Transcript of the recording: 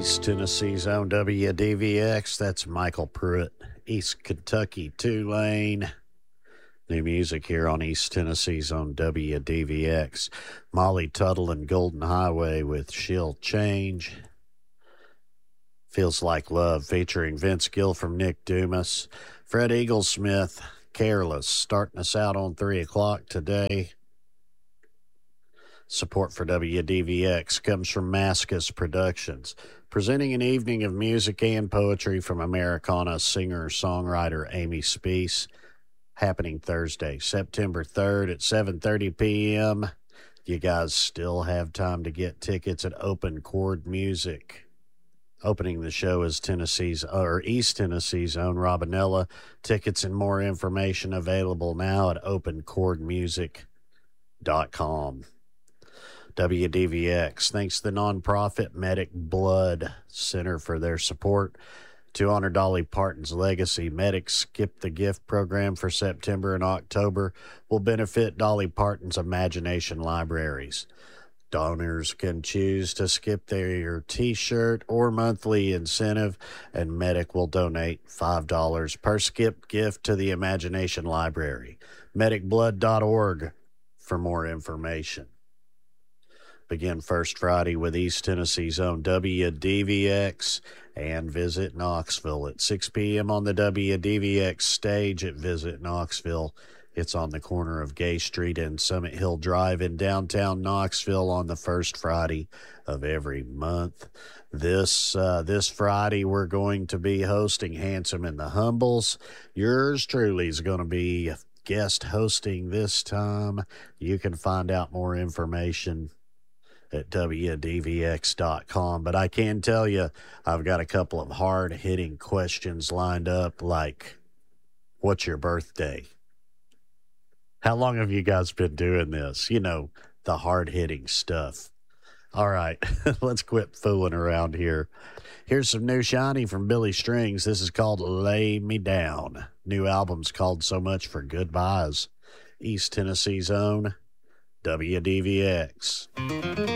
East Tennessee's own WDVX. That's Michael Pruitt, East Kentucky Tulane. New music here on East Tennessee's own WDVX. Molly Tuttle and Golden Highway with She'll Change. Feels Like Love featuring Vince Gill from Nick Dumas. Fred Eaglesmith, Careless, starting us out on 3 o'clock today. Support for WDVX comes from Mascus Productions, presenting an evening of music and poetry from Americana singer-songwriter Amy Speece, happening Thursday, September 3rd at 7:30 p.m. You guys still have time to get tickets at Open Chord Music. Opening the show is East Tennessee's own Robinella. Tickets and more information available now at openchordmusic.com. WDVX thanks the nonprofit Medic Blood Center for their support. To honor Dolly Parton's legacy, Medic Skip the Gift program for September and October will benefit Dolly Parton's Imagination Libraries. Donors can choose to skip their T-shirt or monthly incentive, and Medic will donate $5 per skipped gift to the Imagination Library. medicblood.org for more information. Begin First Friday with East Tennessee's own WDVX and Visit Knoxville at 6 p.m. on the WDVX stage at Visit Knoxville. It's on the corner of Gay Street and Summit Hill Drive in downtown Knoxville on the first Friday of every month. This Friday, we're going to be hosting Handsome and the Humbles. Yours truly is going to be guest hosting this time. You can find out more information at WDVX.com. But I can tell you, I've got a couple of hard-hitting questions lined up, like, what's your birthday? How long have you guys been doing this? You know, the hard-hitting stuff. All right, let's quit fooling around here. Here's some new shiny from Billy Strings. This is called Lay Me Down. New album's called So Much for Goodbyes. East Tennessee's own WDVX.